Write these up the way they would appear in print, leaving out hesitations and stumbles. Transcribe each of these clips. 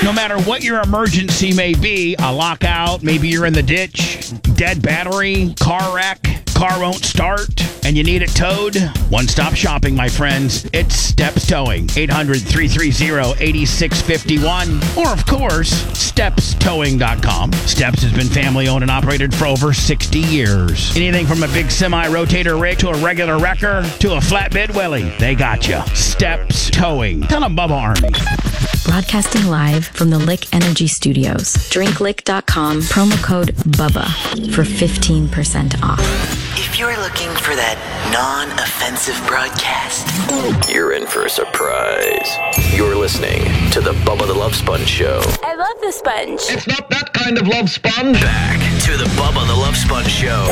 No matter what your emergency may be, a lockout, maybe you're in the ditch, dead battery, car wreck, car won't start, and you need it towed, one-stop shopping, my friends. It's Steps Towing. 800-330-8651. Or, of course, StepsTowing.com. Steps has been family-owned and operated for over 60 years. Anything from a big semi-rotator rig to a regular wrecker to a flatbed Willie, they got you. Steps Towing. Tell them Bubba Army. Broadcasting live from the Lick Energy Studios. DrinkLick.com, promo code BUBBA for 15% off. If you're looking for that non-offensive broadcast, you're in for a surprise. You're listening to the Bubba the Love Sponge Show. I love the sponge. It's not that kind of love sponge. Back to the Bubba the Love Sponge Show.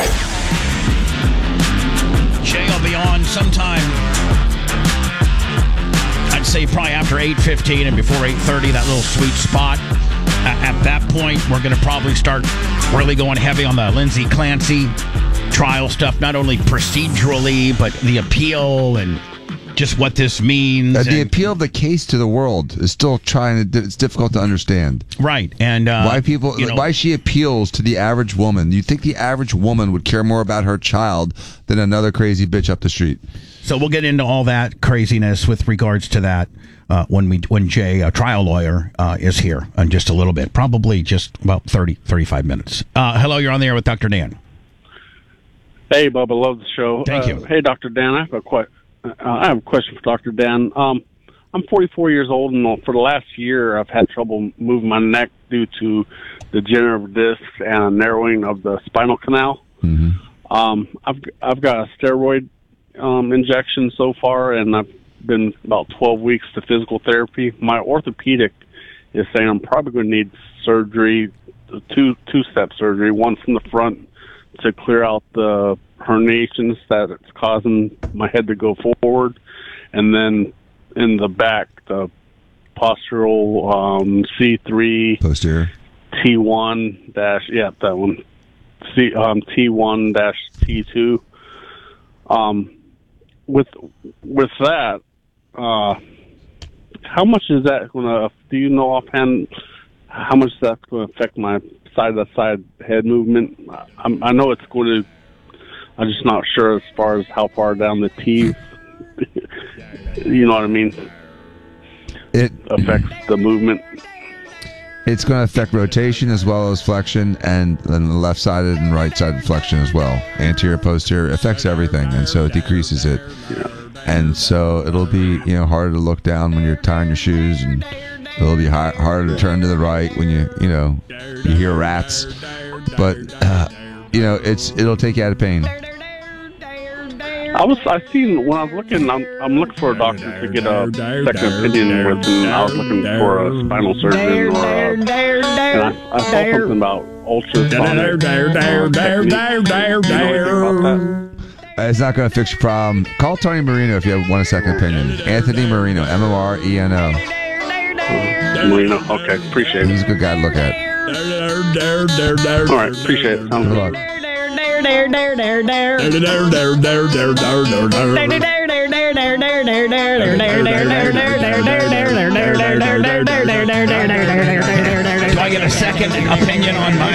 Jay will be on sometime. I'd say probably after 8:15 and before 8:30, that little sweet spot. At that point, we're going to probably start really going heavy on the Lindsay Clancy trial stuff, not only procedurally, but the appeal and just what this means. The appeal of the case to the world is still it's difficult to understand. Right. And why people, why she appeals to the average woman. You think the average woman would care more about her child than another crazy bitch up the street? So we'll get into all that craziness with regards to that when Jay, a trial lawyer, is here in just a little bit, probably just about 35 minutes. Hello, you're on the air with Dr. Dan. Hey, Bubba, love the show. Thank you. Hey, Dr. Dan, I have a question for Dr. Dan. I'm 44 years old, and for the last year, I've had trouble moving my neck due to degenerative discs and a narrowing of the spinal canal. Mm-hmm. I've got a steroid injection so far, and I've been about 12 weeks to physical therapy. My orthopedic is saying I'm probably going to need surgery, two-step surgery, one from the front to clear out the herniations that it's causing my head to go forward, and then in the back, the postural C3 posterior T1 dash that one T1 dash T2. With that, how much is that going to? Do you know offhand how much that's going to affect my side-to-side head movement? I know it's going to. I'm just not sure as far as how far down the T. You know what I mean? It affects the movement. It's going to affect rotation as well as flexion, and then the left-sided and right-sided flexion as well. Anterior, posterior, affects everything, and so it decreases it. Yeah. And so it'll be harder to look down when you're tying your shoes, and it'll be harder to turn to the right when you hear rats. But it'll take you out of pain. I seen when I was looking. I'm looking for a doctor to get a second opinion with, and I was looking for a spinal surgeon and I saw something about ultrasonic technique. It's not going to fix your problem. Call Tony Marino if you want a second opinion. Anthony Marino, Moreno. Marino, okay, appreciate it. He's a good guy to look at. All right, appreciate it. Good luck. Do I get a second opinion on my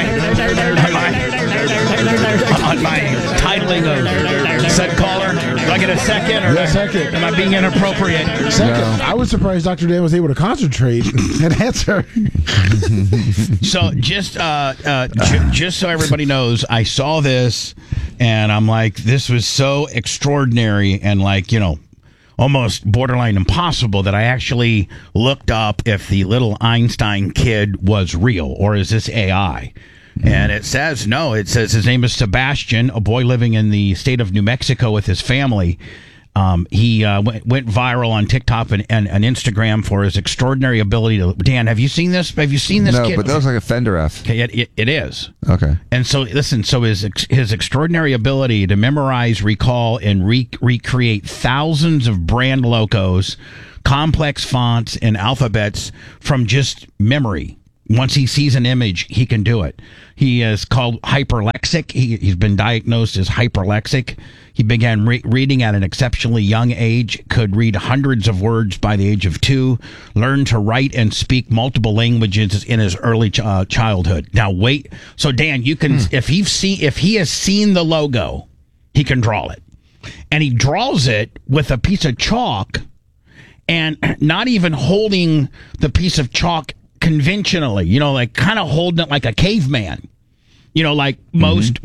titling of said caller? Do I get a second, or second? Am I being inappropriate? Second. No. I was surprised Dr. Dan was able to concentrate and answer. So just so everybody knows, I saw this and I'm like, this was so extraordinary and almost borderline impossible that I actually looked up if the little Einstein kid was real or is this AI. And it says no. It says his name is Sebastian, a boy living in the state of New Mexico with his family. He went viral on TikTok and Instagram for his extraordinary ability to. Dan, have you seen this? Have you seen this? No, kid? but that looks like a Fender F. Okay, it is. Okay. And so listen. So his extraordinary ability to memorize, recall, and recreate thousands of brand logos, complex fonts, and alphabets from just memory. Once he sees an image, he can do it. He is called hyperlexic. He's been diagnosed as hyperlexic. He began reading at an exceptionally young age, could read hundreds of words by the age of 2, learned to write and speak multiple languages in his early childhood. Now, wait. So, Dan, you can, if he has seen the logo, he can draw it. And he draws it with a piece of chalk and not even holding the piece of chalk conventionally, like kind of holding it like a caveman, like most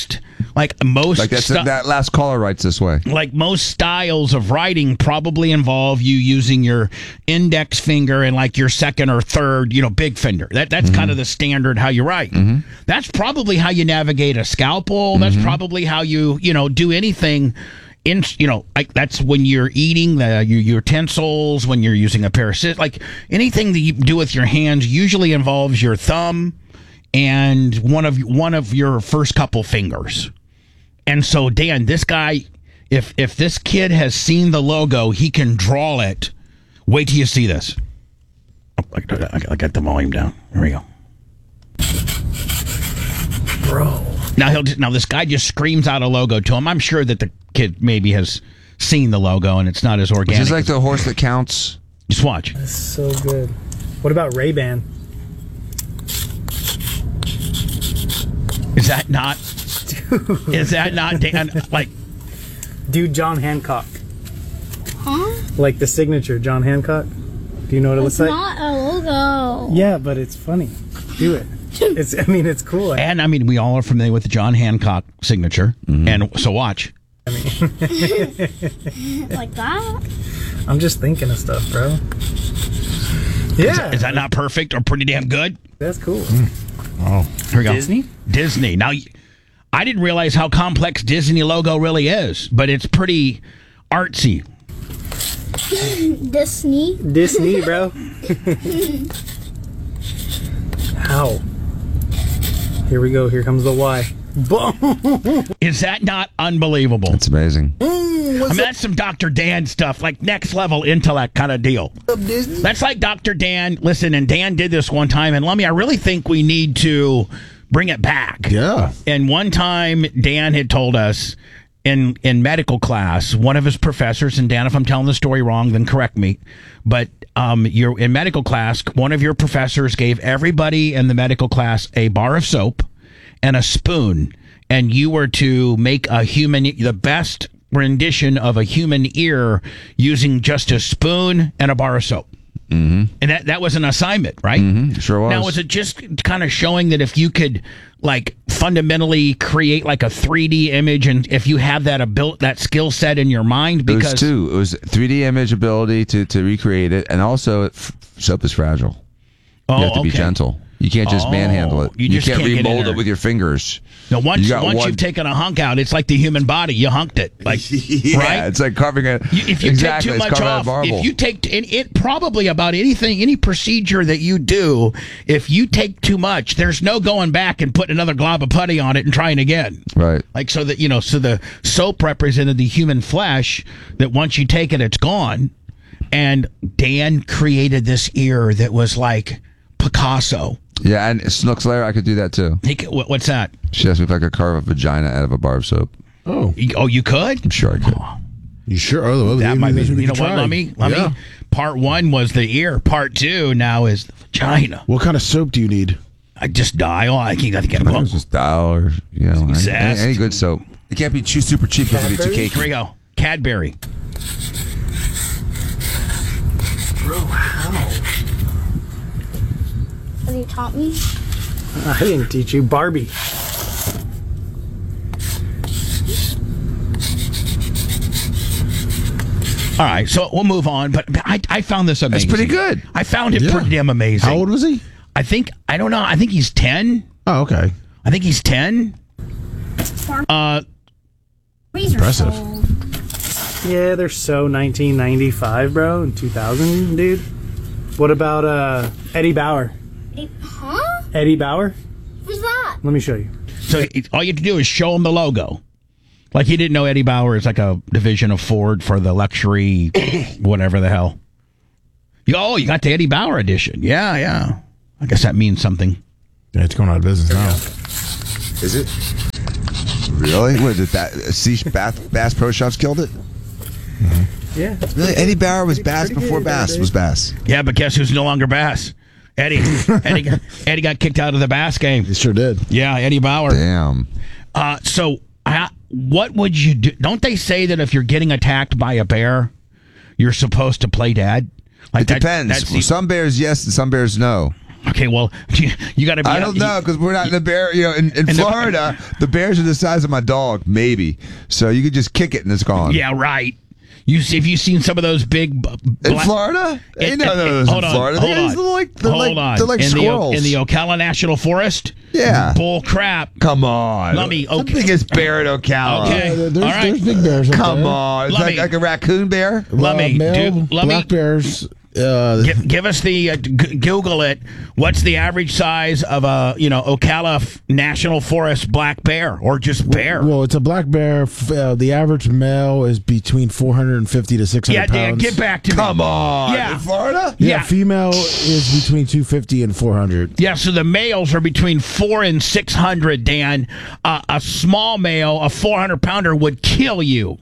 that last caller writes this way. Like most styles of writing probably involve you using your index finger and like your second or third, big finger. That's kind of the standard how you write. That's probably how you navigate a scalpel. That's probably how you, do anything. Like that's when you're eating your utensils, when you're using a pair of scissors, like anything that you do with your hands usually involves your thumb and one of your first couple fingers. And so, Dan, this guy, if this kid has seen the logo, he can draw it. Wait till you see this. I got the volume down. Here we go. Bro. Now this guy just screams out a logo to him. I'm sure that the kid maybe has seen the logo and it's not as organic. Is this like the horse that counts? Just watch. That's so good. What about Ray-Ban? Is that not? Dude. Is that not Dan? Like, dude, John Hancock. Huh? Like the signature, John Hancock. Do you know what it looks like? It's not a logo. Yeah, but it's funny. Do it. It's cool. And we all are familiar with the John Hancock signature. And so watch. Like that? I'm just thinking of stuff, bro. Yeah. Is that not perfect or pretty damn good? That's cool. Oh, here we go. Disney? Now, I didn't realize how complex Disney logo really is, but it's pretty artsy. Disney, bro. How? Here we go. Here comes the Y. Boom! Is that not unbelievable? That's amazing. That's some Dr. Dan stuff, like next level intellect kind of deal. That's like Dr. Dan. Listen, and Dan did this one time, and Lummy, I really think we need to bring it back. Yeah. And one time, Dan had told us in medical class, one of his professors, and Dan, if I'm telling the story wrong, then correct me, but you're in medical class, one of your professors gave everybody in the medical class a bar of soap and a spoon, and you were to make the best rendition of a human ear using just a spoon and a bar of soap. And that was an assignment, right? Sure was. Now, was it just kind of showing that if you could like fundamentally create like a 3D image, and if you have that skill set in your mind? Because it was two. It was 3D image ability to recreate it, and also soap is fragile. You have to be gentle. You can't just manhandle it. You just can't can't get in remold there. it with your fingers. Now, once you've taken a hunk out, it's like the human body. You hunked it, like yeah, right? It's like carving it. If you take too much off, if you take it, probably about any procedure that you do, if you take too much, there's no going back and putting another glob of putty on it and trying again. Right. Like so that so the soap represented the human flesh. That once you take it, it's gone. And Dan created this ear that was like Picasso. Yeah, and Snook's Lair, I could do that too. What's that? She asked me if I could carve a vagina out of a bar of soap. Oh, you could? I'm sure I could. You sure? Oh, that might be. You know what? Let me. Part 1 was the ear. Part 2 now is the vagina. What kind of soap do you need? I just dial. I think get a book. Just dial, or any good soap. It can't be super cheap because it'll be too cakey. Here we go. Cadbury. Bro, how? Have you taught me? I didn't teach you. Barbie. All right, so we'll move on. But I found this amazing. That's pretty good. I found it pretty damn amazing. How old was he? I don't know. I think he's 10. Oh, okay. I think he's 10. Impressive. Yeah, they're so 1995, bro, and 2000, dude. What about Eddie Bauer? Huh? Eddie Bauer? Who's that? Let me show you. So all you have to do is show him the logo. Like he didn't know Eddie Bauer is like a division of Ford for the luxury, whatever the hell. You got the Eddie Bauer edition. Yeah. I guess that means something. Yeah, it's going out of business now. Is it? Really? What is it? Bass Pro Shops killed it? Yeah. Really? Eddie Bauer was Bass before Bass was Bass. Yeah, but guess who's no longer Bass? Eddie. Eddie got kicked out of the Bass game. He sure did. Yeah, Eddie Bauer. Damn. So what would you do? Don't they say that if you're getting attacked by a bear, you're supposed to play dead? Like It depends. Some bears yes and some bears no. Okay, well, you got to be... I don't know, because we're not in the bear... in Florida, the bears are the size of my dog, maybe. So you could just kick it and it's gone. Yeah, right. Have you seen some of those big... In Florida? Ain't none of those in Florida. They're like squirrels. In the Ocala National Forest? Yeah. Bull crap. Come on. The biggest bear in Ocala. Okay. There's big bears up Come there. on. It's like a raccoon bear? Black bears. Give us the Google it. What's the average size of a Ocala National Forest black bear or just bear? Well, it's a black bear. The average male is between 450 to 600 pounds. Dan, get back to me. Come on. Yeah. In Florida? Yeah, female is between 250 and 400. Yeah, so the males are between 400 and 600, Dan. A small male, a 400-pounder, would kill you.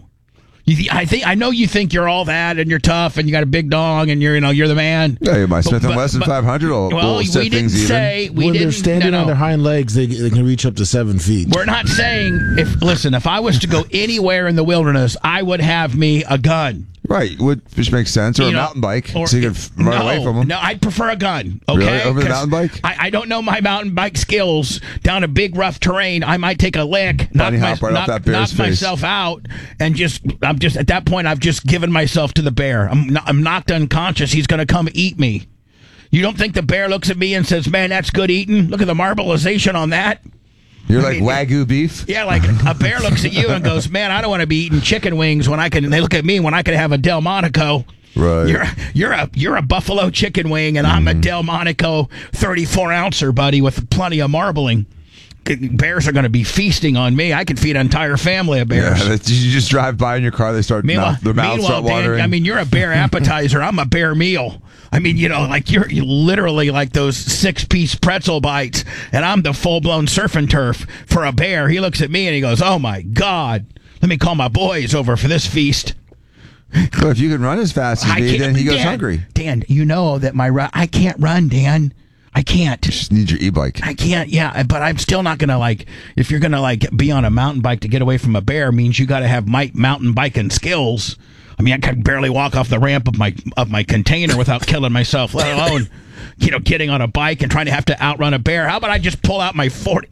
I know you think you're all that and you're tough and you got a big dog and you're the man. Yeah, my Smith & Wesson 500 will set things even. When they're standing on their hind legs, they can reach up to 7 feet. We're not saying if I was to go anywhere in the wilderness, I would have me a gun. Right, which makes sense, or a mountain bike, so you can run away from them. No, I'd prefer a gun. Okay, really? Over the mountain bike? I don't know my mountain bike skills down a big rough terrain. I might take a lick, knock myself out, and I'm just at that point. I've just given myself to the bear. I'm knocked unconscious. He's going to come eat me. You don't think the bear looks at me and says, "Man, that's good eating. Look at the marbleization on that." You're like Wagyu beef? Yeah, like a bear looks at you and goes, "Man, I don't want to be eating chicken wings when I can." And they look at me when I can have a Delmonico. Right. You're a buffalo chicken wing, and I'm a Delmonico 34-ouncer, buddy, with plenty of marbling. Bears are going to be feasting on me. I can feed an entire family of bears. Yeah, you just drive by in your car, their mouths start watering. Dan, I mean, you're a bear appetizer. I'm a bear meal. I mean, like you're literally like those 6-piece pretzel bites, and I'm the full-blown surf and turf for a bear. He looks at me and he goes, "Oh my God, let me call my boys over for this feast." So if you can run as fast as me, then he goes hungry. Dan, you know that I can't run, Dan. I can't. You just need your e-bike. I can't, yeah, but I'm still not going to, if you're going to, be on a mountain bike to get away from a bear means you got to have mountain biking skills. I mean, I can barely walk off the ramp of my container without killing myself, let alone, getting on a bike and trying to have to outrun a bear. How about I just pull out my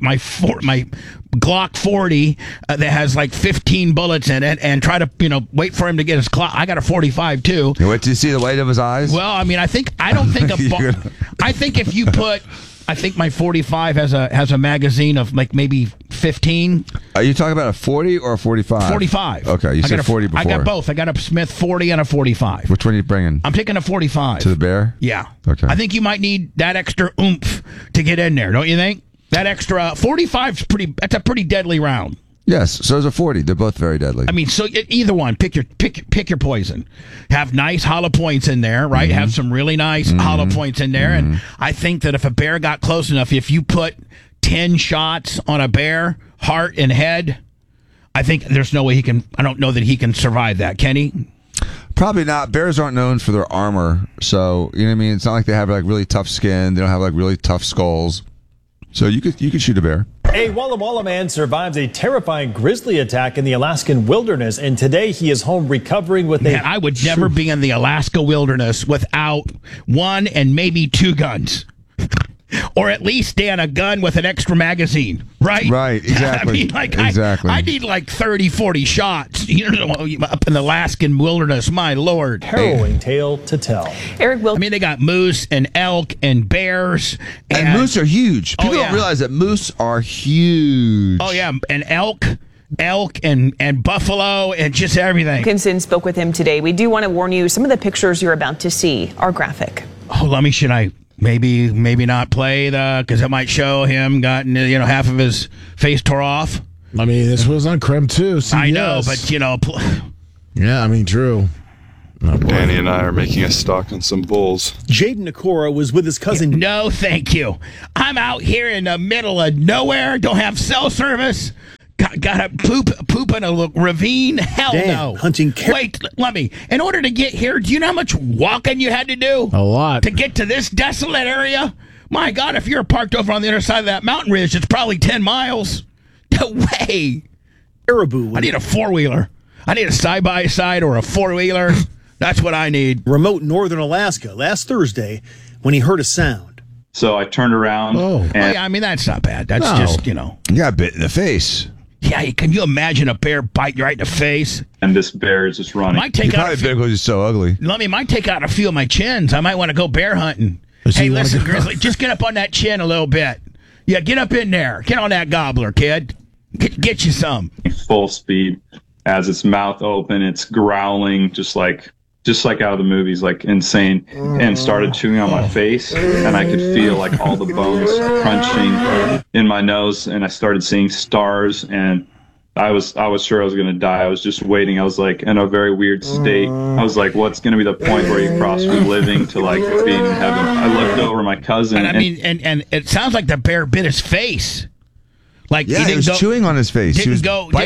Glock 40 that has 15 bullets in it and try to, wait for him to get his clock. I got a 45 too. You wait to see the white of his eyes? Well, I mean, I think if you put, I think my 45 has a magazine of maybe 15. Are you talking about a 40 or a 45? 45. Okay, you said 40 before. I got both. I got a Smith 40 and a 45. Which one are you bringing? I'm taking a 45. To the bear? Yeah. Okay. I think you might need that extra oomph to get in there, don't you think? That extra 45's that's a pretty deadly round. Yes, so is a 40. They're both very deadly. I mean, so either one, pick your poison. Have nice hollow points in there, right? Mm-hmm. Have some really nice hollow points in there. Mm-hmm. And I think that if a bear got close enough, if you put 10 shots on a bear, heart and head, I think there's no way I don't know that he can survive that. Can he? Probably not. Bears aren't known for their armor. So, you know what I mean? It's not like they have really tough skin. They don't have really tough skulls. So you could shoot a bear. A Walla Walla man survives a terrifying grizzly attack in the Alaskan wilderness, and today he is home recovering with I would never be in the Alaska wilderness without one and maybe 2 guns. Or at least, Dan, a gun with an extra magazine, right? Right, exactly. I mean, exactly. I need 30, 40 shots up in the Alaskan wilderness, my Lord. Harrowing tale to tell. Eric Wilson. I mean, they got moose and elk and bears. And moose are huge. People don't realize that moose are huge. Oh, yeah, and elk and buffalo and just everything. Dickinson spoke with him today. We do want to warn you, some of the pictures you're about to see are graphic. Oh, should I maybe not play because it might show him gotten half of his face tore off. I mean, this was on Creme too. I know, but yeah, I mean, true. Danny and I are making a stock on some bulls. Jaden Nakora was with his cousin. No, thank you. I'm out here in the middle of nowhere. Don't have cell service. Got to poop in a ravine? Hell Dan, no. hunting Wait, let me. In order to get here, do you know how much walking you had to do? A lot. To get to this desolate area? My God, if you're parked over on the other side of that mountain ridge, it's probably 10 miles. No way. Caribou. I need a four-wheeler. I need a side-by-side or a four-wheeler. That's what I need. Remote northern Alaska last Thursday when he heard a sound. So I turned around. Yeah, I mean, that's not bad. That's just, You got bit in the face. Yeah, can you imagine a bear bite you right in the face? And this bear is just running. Might take out probably bit because he's so ugly. might take out a few of my chins. I might want to go bear hunting. Hey, listen, Grizzly, just get up on that chin a little bit. Yeah, get up in there. Get on that gobbler, kid. Get you some. Full speed. As its mouth open, it's growling just like out of the movies, like insane, and started chewing on my face, and I could feel like all the bones crunching in my nose, and I started seeing stars, and I was sure I was gonna die. I was just waiting. I was like in a very weird state. I was like, what's gonna be the point where you cross from living to like being in heaven? I looked over my cousin, and it sounds like the bear bit his face. Like he was chewing on his face. Didn't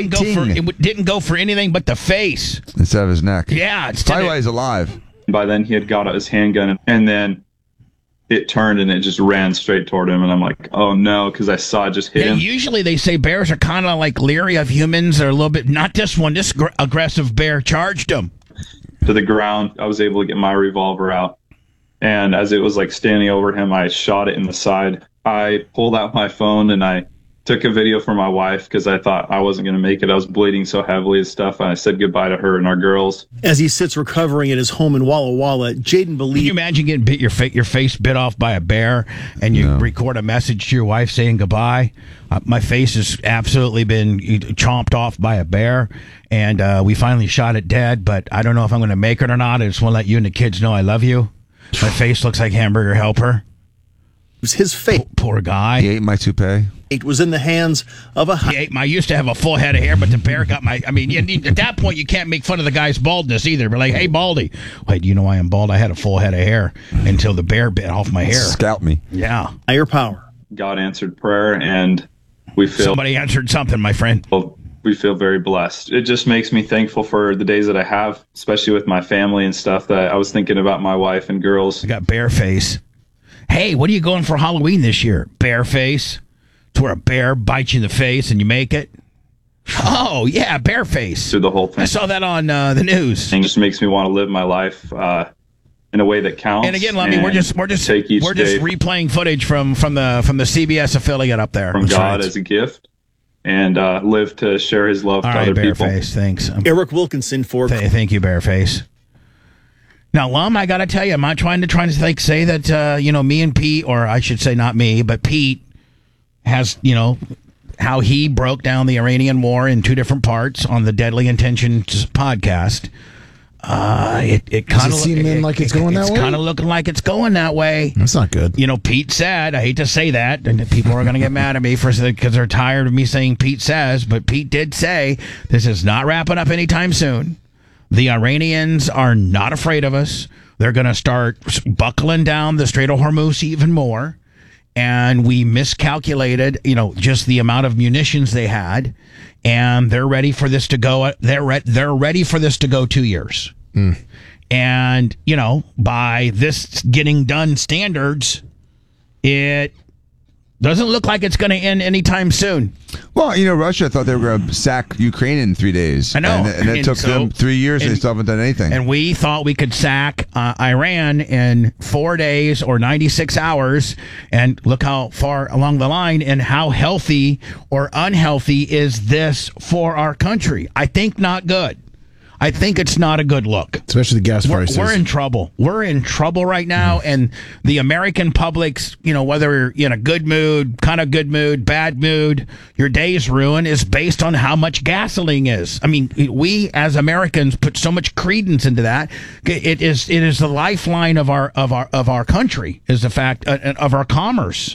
go for anything but the face instead of his neck. Yeah, it's probably why he's alive. By then he had got out his handgun, and then it turned and it just ran straight toward him, and I'm like, oh no, because I saw it just hit him. Usually they say bears are kind of like leery of humans. They're a little bit. Not this one. This aggressive bear charged him to the ground. I was able to get my revolver out, and as it was like standing over him, I shot it in the side. I pulled out my phone and I took a video for my wife because I thought I wasn't going to make it. I was bleeding so heavily and stuff. And I said goodbye to her and our girls. As he sits recovering at his home in Walla Walla, Jaden believes... Can you imagine getting your face bit off by a bear and you record a message to your wife saying goodbye? My face has absolutely been chomped off by a bear, and we finally shot it dead, but I don't know if I'm going to make it or not. I just want to let you and the kids know I love you. My face looks like Hamburger Helper. It was his fate. Poor guy. He ate my toupee. It was in the hands of a... I used to have a full head of hair, but the bear got my... I mean, at that point, you can't make fun of the guy's baldness either. But like, hey, Baldy. Wait, do you know why I'm bald? I had a full head of hair until the bear bit off my hair. Scalp me. Yeah. Higher power. God answered prayer, and we feel... Somebody answered something, my friend. Well, we feel very blessed. It just makes me thankful for the days that I have, especially with my family and stuff, that I was thinking about my wife and girls. I got bear face. Hey, what are you going for Halloween this year? Bear face? It's where a bear bites you in the face and you make it? Oh, yeah, bear face. Through the whole thing. I saw that on the news. It just makes me want to live my life in a way that counts. And again, Lummy, we're just replaying footage from the CBS affiliate up there. From God as a gift. And live to share his love to other people. Bearface, thanks. Eric Wilkinson for... Thank you, Bearface. Now, Lum, I got to tell you, I'm not trying to say that, me and Pete, or I should say not me, but Pete has, how he broke down the Iranian war in two different parts on the Deadly Intentions podcast. It kind of seem like it's going that way. It's kind of looking like it's going that way. That's not good. Pete said. I hate to say that, and people are going to get mad at me because they're tired of me saying Pete says. But Pete did say this is not wrapping up anytime soon. The Iranians are not afraid of us. They're going to start buckling down the Strait of Hormuz even more. And we miscalculated, just the amount of munitions they had. And they're ready for this to go. They're ready for this to go 2 years. And, by this getting done standards, it doesn't look like it's going to end anytime soon. Well, Russia thought they were going to sack Ukraine in 3 days. I know. And it took them 3 years and they still haven't done anything. And we thought we could sack Iran in 4 days or 96 hours. And look how far along the line and how healthy or unhealthy is this for our country. I think not good. I think it's not a good look. Especially the gas prices. We're in trouble. We're in trouble right now. And the American public's, whether you're in a good mood, kind of good mood, bad mood, your day's ruin is based on how much gasoline is. I mean, we as Americans put so much credence into that. It is the lifeline of our country, is the fact of our commerce.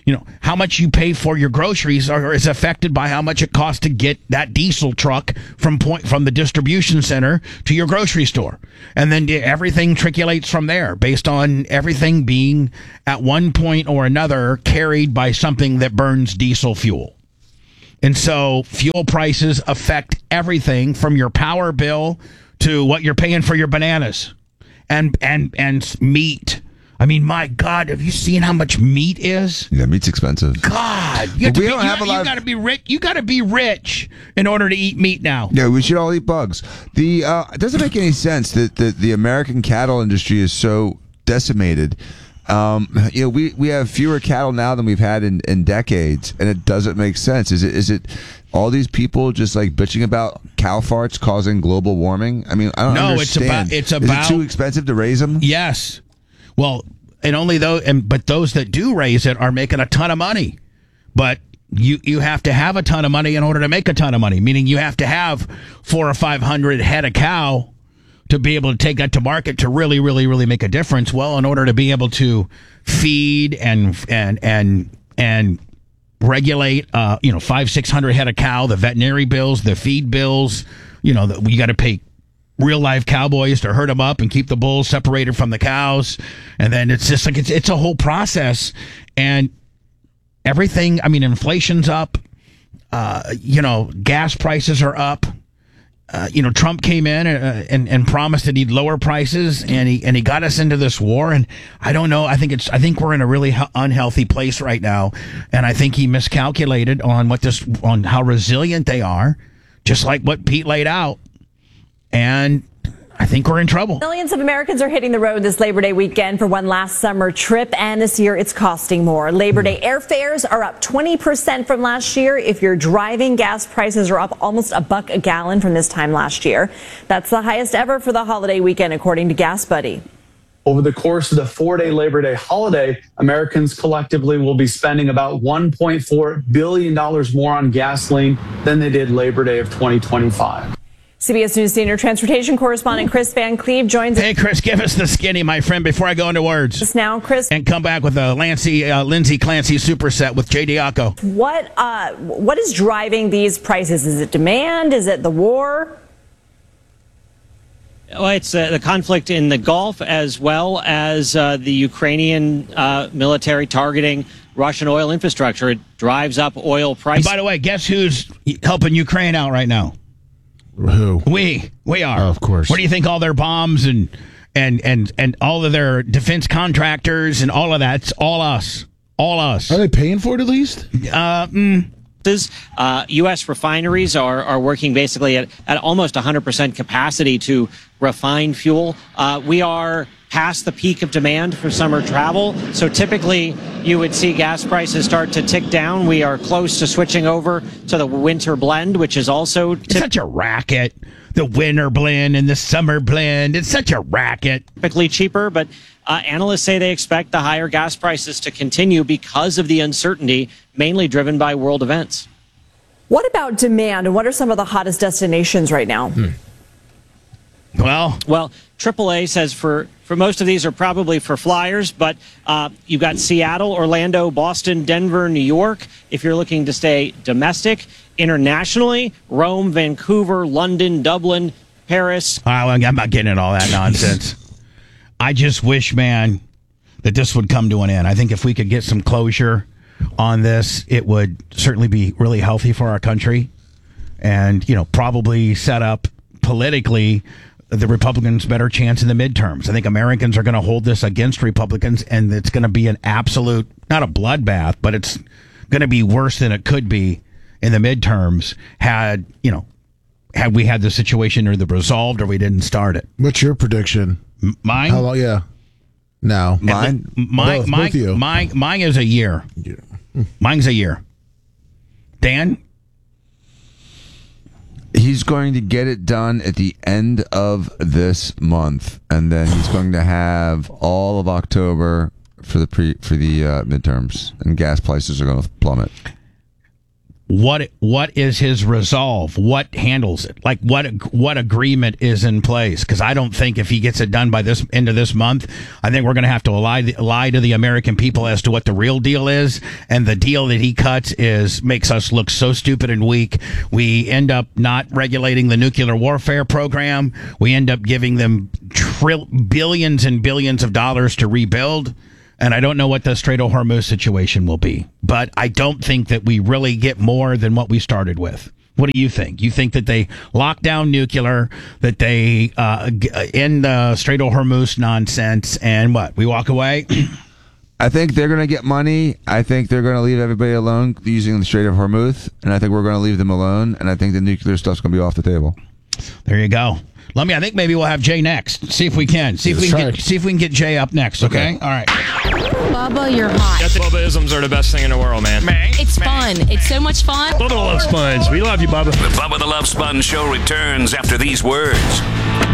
how much you pay for your groceries is affected by how much it costs to get that diesel truck from the distribution center to your grocery store. And then everything trickulates from there based on everything being at one point or another carried by something that burns diesel fuel. And so fuel prices affect everything from your power bill to what you're paying for your bananas and meat. I mean, my God, have you seen how much meat is? Yeah, meat's expensive. God, you got to be rich. You got to be rich in order to eat meat now. Yeah, we should all eat bugs. It doesn't make any sense that the American cattle industry is so decimated. We have fewer cattle now than we've had in decades, and it doesn't make sense. Is it all these people just like bitching about cow farts causing global warming? I mean, I don't understand. Is it too expensive to raise them? Yes. Well, and only but those that do raise it are making a ton of money. But you have to have a ton of money in order to make a ton of money. Meaning you have to have 400 or 500 head of cow to be able to take that to market to really, really, really make a difference. Well, in order to be able to feed and regulate, 500-600 head of cow, the veterinary bills, the feed bills, you got to pay real live cowboys to herd them up and keep the bulls separated from the cows. And then it's just like, it's a whole process. And everything, I mean, inflation's up, gas prices are up. Trump came in and promised that he'd lower prices, and he got us into this war. And I don't know. I think we're in a really unhealthy place right now, and I think he miscalculated on how resilient they are, just like what Pete laid out. And I think we're in trouble. Millions of Americans are hitting the road this Labor Day weekend for one last summer trip, and this year it's costing more. Labor Day airfares are up 20% from last year. If you're driving, gas prices are up almost $1 a gallon from this time last year. That's the highest ever for the holiday weekend, according to Gas Buddy. Over the course of the 4-day Labor Day holiday, Americans collectively will be spending about $1.4 billion more on gasoline than they did Labor Day of 2025. CBS News senior transportation correspondent Chris Van Cleve joins us. Hey, Chris, give us the skinny, my friend, before I go into words. Just now, Chris. And come back with a Lindsay Clancy superset with Jay Diaco. What is driving these prices? Is it demand? Is it the war? Well, it's the conflict in the Gulf, as well as the Ukrainian military targeting Russian oil infrastructure. It drives up oil prices. And by the way, guess who's helping Ukraine out right now? Who? We are. Oh, of course. What do you think all their bombs and all of their defense contractors and all of that's all us. All us. Are they paying for it at least? U.S. refineries are working basically at almost 100% capacity to refine fuel. We are past the peak of demand for summer travel. So typically you would see gas prices start to tick down. We are close to switching over to the winter blend, which is also it's such a racket. The winter blend and the summer blend. It's such a racket. Typically cheaper, but analysts say they expect the higher gas prices to continue because of the uncertainty, mainly driven by world events. What about demand, and what are some of the hottest destinations right now? Well, AAA says for most of these are probably for flyers, but you've got Seattle, Orlando, Boston, Denver, New York. If you're looking to stay domestic, internationally, Rome, Vancouver, London, Dublin, Paris. I'm not getting into all that nonsense. I just wish, man, that this would come to an end. I think if we could get some closure on this, it would certainly be really healthy for our country, and probably set up politically the Republicans' better chance in the midterms. I think Americans are going to hold this against Republicans, and it's going to be an absolute, not a bloodbath, but it's going to be worse than it could be in the midterms had we had the situation either resolved or we didn't start it. What's your prediction? Mine? How long? Yeah. No. Mine is a year. Yeah. Mine's a year. Dan? He's going to get it done at the end of this month, and then he's going to have all of October for the midterms, and gas prices are going to plummet. what is his resolve? What handles it? Like what agreement is in place? Because I don't think if he gets it done by this end of this month, I think we're going to have to lie to the American people as to what the real deal is. And the deal that he cuts makes us look so stupid and weak. We end up not regulating the nuclear warfare program. We end up giving them billions and billions of dollars to rebuild. And I don't know what the Strait of Hormuz situation will be, but I don't think that we really get more than what we started with. What do you think? You think that they lock down nuclear, that they end the Strait of Hormuz nonsense, and what? We walk away? I think they're going to get money. I think they're going to leave everybody alone using the Strait of Hormuz, and I think we're going to leave them alone, and I think the nuclear stuff's going to be off the table. There you go. I think maybe we'll have Jay next. See if we can. See if we can get Jay up next, okay? All right. Bubba, you're hot. Bubba-isms are the best thing in the world, man. It's fun. It's so much fun. Bubba the Love Sponge. We love you, Bubba. The Bubba the Love Sponge show returns after these words.